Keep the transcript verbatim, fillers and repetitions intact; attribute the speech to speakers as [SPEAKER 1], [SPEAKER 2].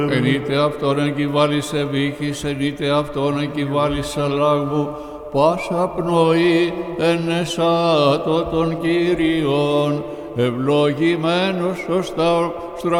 [SPEAKER 1] Εν είτε αυτόν εγκυβάλλεις σε βήχης, εν είτε αυτόν εγκυβάλλεις σε λάγμου, πάσα πνοή εν εσάτω των Κύριων, ευλογημένος ως τα